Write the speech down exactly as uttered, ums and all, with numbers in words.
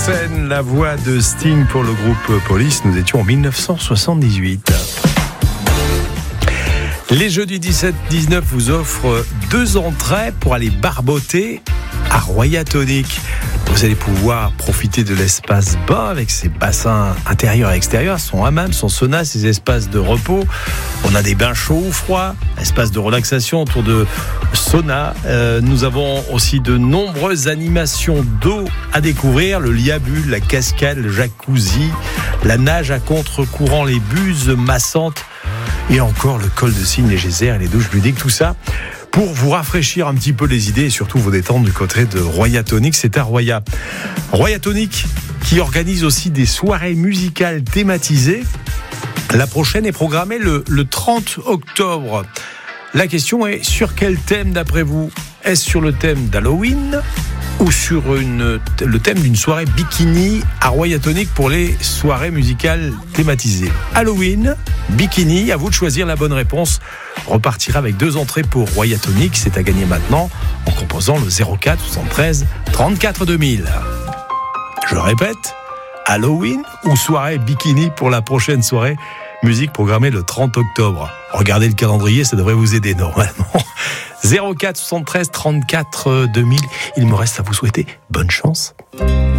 scène, la voix de Sting pour le groupe Police. Nous étions en dix-neuf cent soixante-dix-huit. Les jeudis dix-sept dix-neuf vous offrent deux entrées pour aller barboter à Royatonic. Vous allez pouvoir profiter de l'espace bain avec ses bassins intérieurs et extérieurs, son hammam, son sauna, ses espaces de repos. On a des bains chauds ou froids, espaces de relaxation autour de sauna. Euh, nous avons aussi de nombreuses animations d'eau à découvrir, le liabule, la cascade, le jacuzzi, la nage à contre-courant, les buses massantes et encore le col de cygne, les geysers et les douches ludiques, tout ça pour vous rafraîchir un petit peu les idées et surtout vous détendre du côté de Royatonic. C'est à Roya. Royatonic qui organise aussi des soirées musicales thématisées. La prochaine est programmée le, le trente octobre. La question est, sur quel thème d'après vous ? Est-ce sur le thème d'Halloween ou sur une, le thème d'une soirée bikini à Royatonic pour les soirées musicales thématisées ? Halloween, bikini, à vous de choisir la bonne réponse. Repartira avec deux entrées pour Royatonic, c'est à gagner maintenant en composant le zéro quatre soixante-treize trente-quatre deux mille. Je répète, Halloween ou soirée bikini pour la prochaine soirée musique programmée le trente octobre. Regardez le calendrier, ça devrait vous aider normalement. zéro quatre soixante-treize trente-quatre deux mille. Il me reste à vous souhaiter bonne chance.